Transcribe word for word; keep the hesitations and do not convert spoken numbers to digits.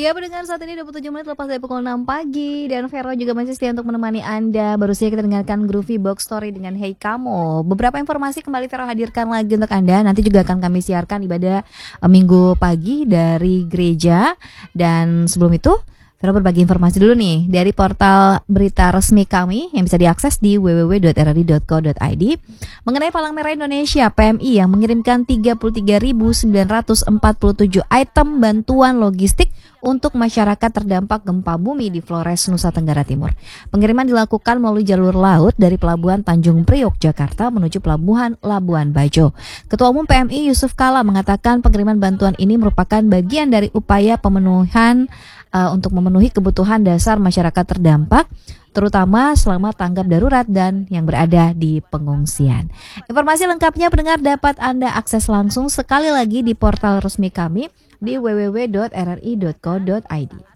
Ya, pendengar saat ini dua puluh tujuh menit lepas dari pukul enam pagi dan Vero juga masih setia untuk menemani Anda. Baru saja kita dengarkan Groovy Box Story dengan Hey Kamu. Beberapa informasi kembali Vero hadirkan lagi untuk Anda. Nanti juga akan kami siarkan ibadah eh, Minggu pagi dari gereja. Dan sebelum itu Vero berbagi informasi dulu nih dari portal berita resmi kami yang bisa diakses di w w w titik r r i titik co titik i d mengenai Palang Merah Indonesia P M I yang mengirimkan tiga puluh tiga ribu sembilan ratus empat puluh tujuh item bantuan logistik untuk masyarakat terdampak gempa bumi di Flores, Nusa Tenggara Timur. Pengiriman dilakukan melalui jalur laut dari Pelabuhan Tanjung Priok, Jakarta menuju Pelabuhan Labuan Bajo. Ketua Umum P M I Yusuf Kala mengatakan pengiriman bantuan ini merupakan bagian dari upaya pemenuhan uh, untuk memenuhi kebutuhan dasar masyarakat terdampak, terutama selama tanggap darurat dan yang berada di pengungsian. Informasi lengkapnya pendengar dapat Anda akses langsung sekali lagi di portal resmi kami di w w w titik r r i titik co titik i d.